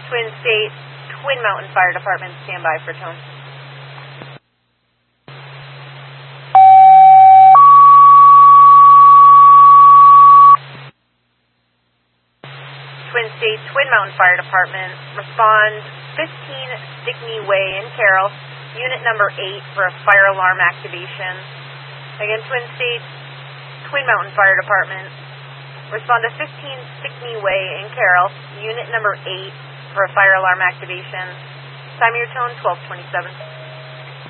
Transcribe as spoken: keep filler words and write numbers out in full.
Twin State, Twin Mountain Fire Department, stand by for tone. Twin State, Twin Mountain Fire Department, respond fifteen Stickney Way in Carroll, unit number eight for a fire alarm activation. Again, Twin State, Twin Mountain Fire Department, respond to fifteen Stickney Way in Carroll, unit number eight for a fire alarm activation. Time of your tone, twelve twenty-seven.